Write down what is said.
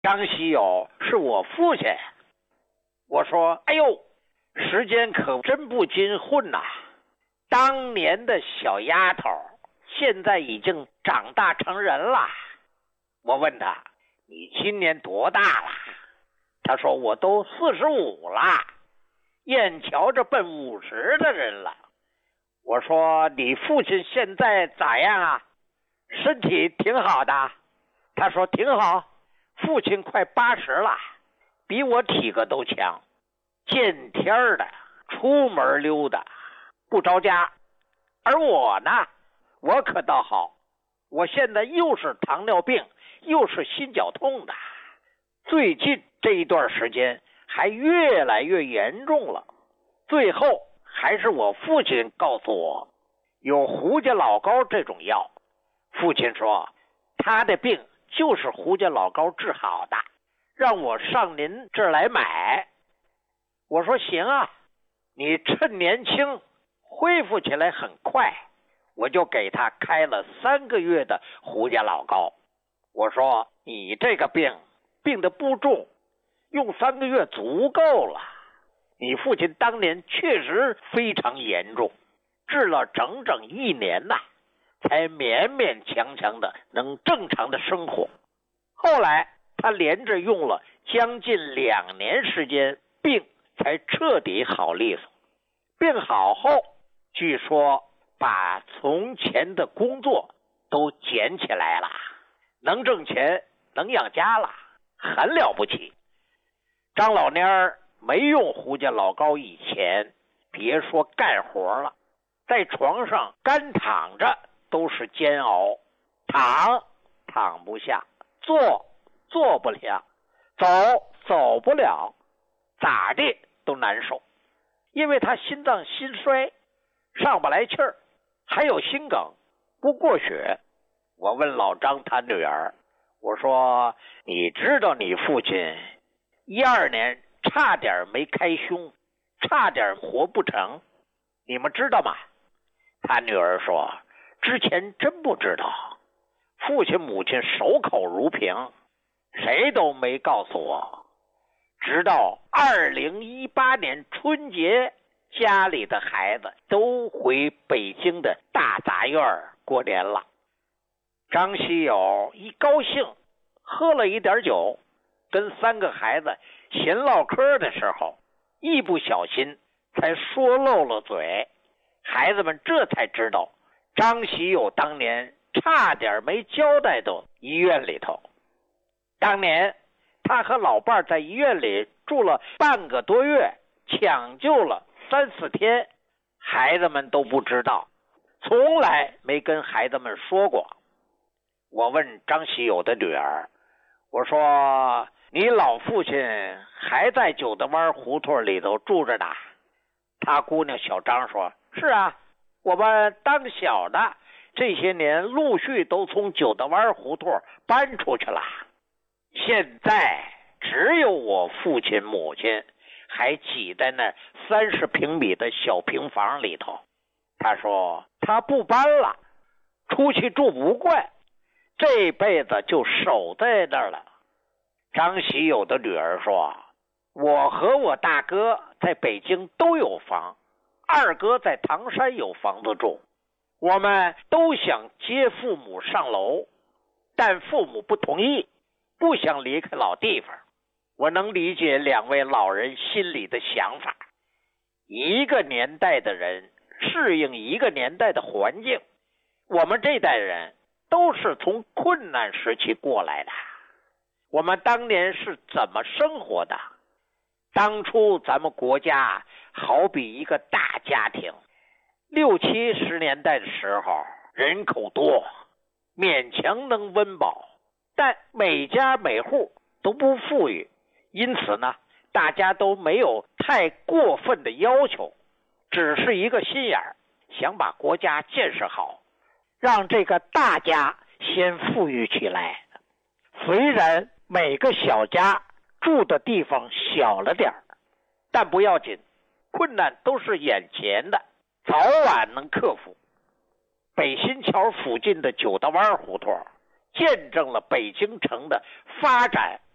张喜友是我父亲。我说，哎呦，时间可真不禁混呐！当年的小丫头，现在已经长大成人了。我问他，你今年多大了？他说，我都45了，眼瞧着奔50的人了。我说，你父亲现在咋样啊？身体挺好的。他说挺好，父亲快80了，比我体格都强，见天儿的，出门溜达，不着家。而我呢，我可倒好，我现在又是糖尿病，又是心绞痛的，最近这一段时间还越来越严重了。最后还是我父亲告诉我，有胡家老膏这种药。父亲说，他的病就是胡家老膏治好的，让我上您这儿来买。我说行啊，你趁年轻恢复起来很快。我就给他开了3个月的胡家老膏。我说，你这个病得不重，用3个月足够了。你父亲当年确实非常严重，治了整整1年呐，才勉勉强强的能正常的生活。后来他连着用了将近2年时间，病才彻底好利索。病好后，据说把从前的工作都捡起来了，能挣钱，能养家了，很了不起。张老蔫儿没用胡家老膏以前，别说干活了，在床上干躺着都是煎熬，躺不下，坐不了，走不了，咋地都难受。因为他心脏心衰，上不来气儿，还有心梗，不过血。我问老张他女儿，我说，你知道你父亲12年差点没开胸，差点活不成，你们知道吗？他女儿说，之前真不知道，父亲母亲守口如瓶，谁都没告诉我。直到2018年春节，家里的孩子都回北京的大杂院过年了。张喜友一高兴，喝了一点酒，跟3个孩子闲唠嗑的时候，一不小心才说漏了嘴。孩子们这才知道，张喜友当年差点没交代到医院里头。当年他和老伴在医院里住了半个多月，抢救了3、4天，孩子们都不知道，从来没跟孩子们说过。我问张喜友的女儿，我说，你老父亲还在九德湾胡同里头住着呢？他姑娘小张说，是啊，我们当小的这些年陆续都从九德湾胡同搬出去了，现在只有我父亲母亲还挤在那30平米的小平房里头。他说他不搬了，出去住不惯，这辈子就守在那儿了。张喜友的女儿说，我和我大哥在北京都有房，二哥在唐山有房子住，我们都想接父母上楼，但父母不同意，不想离开老地方。我能理解2位老人心里的想法，一个年代的人适应一个年代的环境，我们这代人都是从困难时期过来的，我们当年是怎么生活的？当初咱们国家好比一个大家庭，60、70年代的时候人口多，勉强能温饱，但每家每户都不富裕，因此呢，大家都没有太过分的要求，只是一个心眼儿，想把国家建设好，让这个大家先富裕起来。虽然每个小家住的地方小了点，但不要紧，困难都是眼前的，早晚能克服。北新桥附近的九道湾胡同见证了北京城的发展